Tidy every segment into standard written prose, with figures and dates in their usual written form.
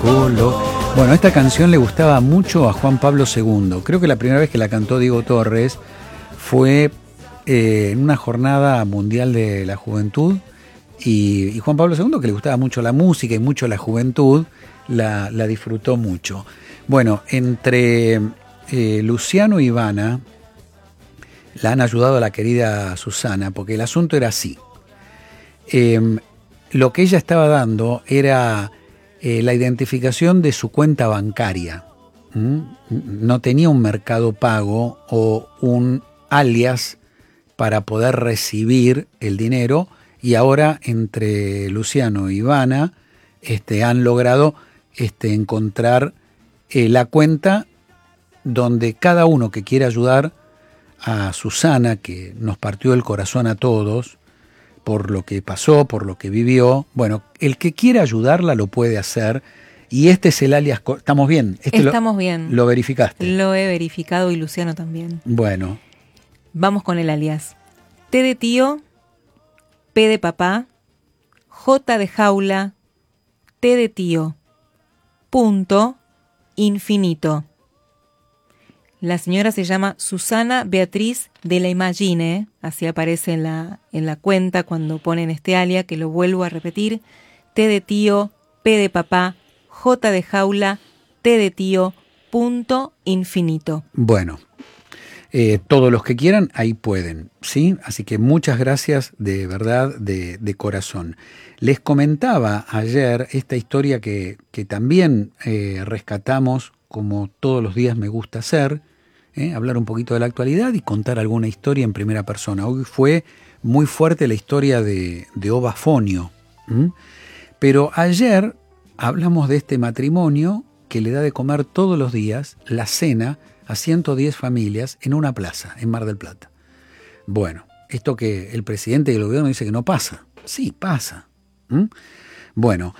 Bueno, esta canción le gustaba mucho a Juan Pablo II. Creo que la primera vez que la cantó Diego Torres fue en una jornada mundial de la juventud. Y Juan Pablo II, que le gustaba mucho la música y mucho la juventud, la disfrutó mucho. Bueno, entre Luciano y Ivana la han ayudado a la querida Susana, porque el asunto era así. Lo que ella estaba dando era la identificación de su cuenta bancaria. No tenía un Mercado Pago o un alias para poder recibir el dinero, y ahora entre Luciano y Ivana han logrado encontrar la cuenta donde cada uno que quiera ayudar a Susana, que nos partió el corazón a todos por lo que pasó, por lo que vivió. Bueno, el que quiera ayudarla lo puede hacer, y este es el alias. ¿Estamos bien? Estamos bien. ¿Lo verificaste? Lo he verificado, y Luciano también. Bueno. Vamos con el alias. T de tío, P de papá, J de jaula, T de tío, punto, infinito. La señora se llama Susana Beatriz de la Imagine, así aparece en la cuenta cuando ponen este alias, que lo vuelvo a repetir: T de tío, P de papá, J de jaula, T de tío, punto, infinito. Bueno, todos los que quieran, ahí pueden, ¿sí? Así que muchas gracias de verdad, de corazón. Les comentaba ayer esta historia que también rescatamos, como todos los días me gusta hacer, hablar un poquito de la actualidad y contar alguna historia en primera persona. Hoy fue muy fuerte la historia de Ova Fonio, pero ayer hablamos de este matrimonio que le da de comer todos los días la cena a 110 familias en una plaza en Mar del Plata. Bueno, esto que el presidente del gobierno dice que no pasa, sí pasa. Bueno,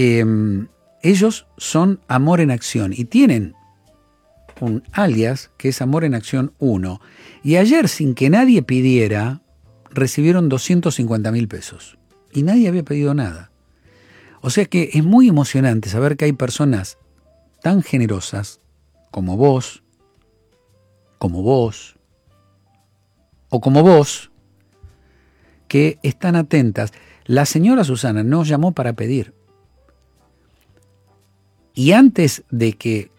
ellos son Amor en Acción y tienen un alias que es Amor en Acción 1. Y ayer, sin que nadie pidiera, recibieron 250.000 pesos. Y nadie había pedido nada. O sea que es muy emocionante saber que hay personas tan generosas como vos, o como vos, que están atentas. La señora Susana nos llamó para pedir. Y antes de que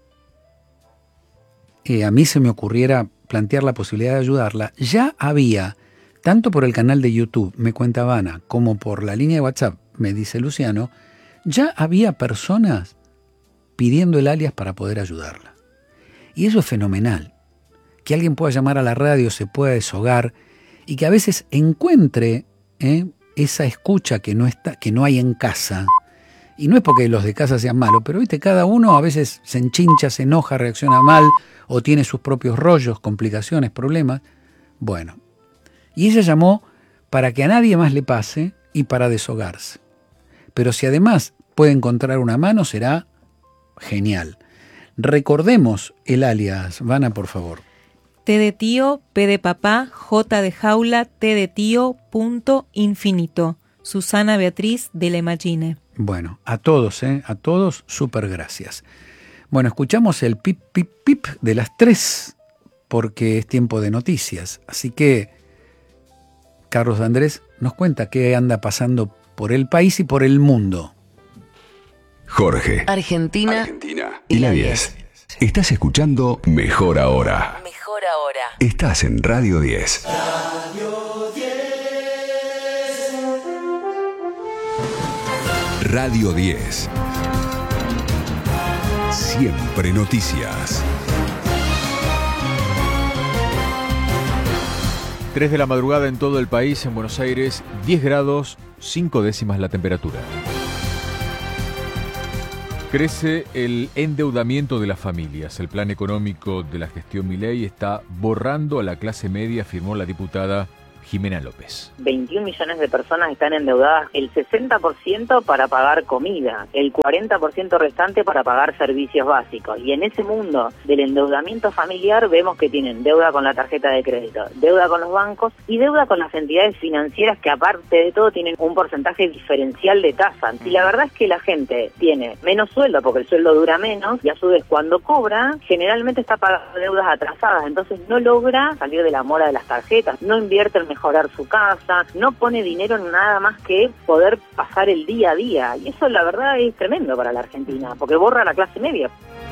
a mí se me ocurriera plantear la posibilidad de ayudarla, ya había, tanto por el canal de YouTube, me cuenta Ivana, como por la línea de WhatsApp, me dice Luciano, ya había personas pidiendo el alias para poder ayudarla. Y eso es fenomenal, que alguien pueda llamar a la radio, se pueda deshogar, y que a veces encuentre esa escucha que no hay en casa. Y no es porque los de casa sean malos, pero viste, cada uno a veces se enchincha, se enoja, reacciona mal, o tiene sus propios rollos, complicaciones, problemas. Bueno, y ella llamó para que a nadie más le pase y para deshogarse. Pero si además puede encontrar una mano, será genial. Recordemos el alias, Vana, por favor. T de tío, P de papá, J de jaula, T de tío, punto, infinito. Susana Beatriz de la Imagine. Bueno, a todos, súper gracias. Bueno, escuchamos el pip, pip, pip de las 3, porque es tiempo de noticias. Así que Carlos Andrés nos cuenta qué anda pasando por el país y por el mundo. Jorge, Argentina y la 10. Estás escuchando Mejor Ahora. Mejor Ahora. Estás en Radio 10. Radio 10. Siempre noticias. 3 de la madrugada en todo el país. En Buenos Aires, 10 grados, 5 décimas la temperatura. Crece el endeudamiento de las familias. El plan económico de la gestión Milei está borrando a la clase media, afirmó la diputada Jimena López. 21 millones de personas están endeudadas, el 60% para pagar comida, el 40% restante para pagar servicios básicos. Y en ese mundo del endeudamiento familiar vemos que tienen deuda con la tarjeta de crédito, deuda con los bancos y deuda con las entidades financieras que aparte de todo tienen un porcentaje diferencial de tasa. Y la verdad es que la gente tiene menos sueldo porque el sueldo dura menos y a su vez cuando cobra generalmente está pagando deudas atrasadas, entonces no logra salir de la mora de las tarjetas, no invierte en mejorar su casa, no pone dinero en nada más que poder pasar el día a día. Y eso la verdad es tremendo para la Argentina, porque borra a la clase media.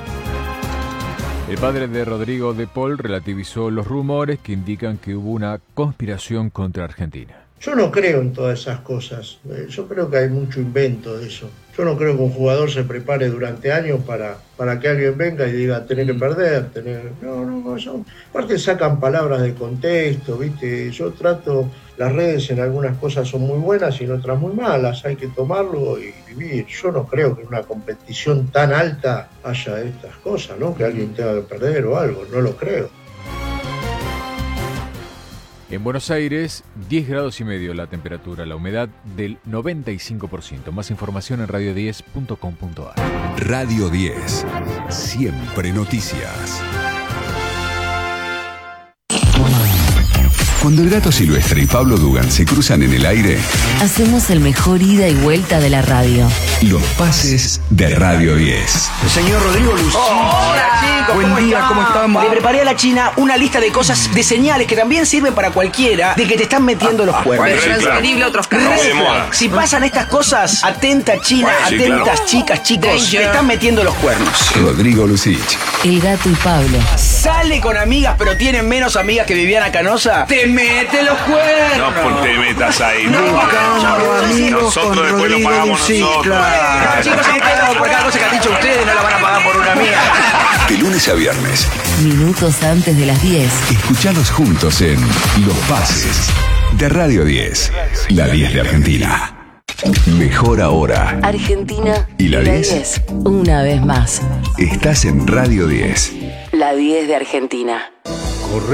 El padre de Rodrigo de Paul relativizó los rumores que indican que hubo una conspiración contra Argentina. Yo no creo en todas esas cosas. Yo creo que hay mucho invento de eso. Yo no creo que un jugador se prepare durante años para que alguien venga y diga tenés que perder, No, eso. Aparte sacan palabras de contexto, ¿viste? Yo trato, las redes en algunas cosas son muy buenas y en otras muy malas, hay que tomarlo y vivir. Yo no creo que en una competición tan alta haya estas cosas, ¿no? Que alguien tenga que perder o algo, no lo creo. En Buenos Aires, 10 grados y medio la temperatura, la humedad del 95%. Más información en radio10.com.ar. Radio 10. Siempre noticias. Cuando el Gato Silvestre y Pablo Dugan se cruzan en el aire, hacemos el mejor ida y vuelta de la radio. Los pases de Radio 10. El señor Rodrigo Lucich. Hola chicos, buen día, ¿cómo estamos? Le preparé a la China una lista de cosas, de señales que también sirven para cualquiera de que te están metiendo los cuernos. Transferible a otros casos. Si pasan estas cosas, atenta China, atentas chicas, chicos, te están metiendo los cuernos. Rodrigo Lucich. El Gato y Pablo. Sale con amigas pero tienen menos amigas que Viviana Canosa, te mete los cuernos. No te metas ahí. Nosotros después lo pagamos nosotros. Claro, chicos, por cada cosa que han dicho ustedes no la van a pagar por una amiga. De lunes a viernes. Minutos antes de las 10. Escuchalos juntos en Los Pases de Radio 10. La 10 de Argentina. Mejor ahora. Argentina ¿Y la 10? Una vez más. Estás en Radio 10. La 10 de Argentina.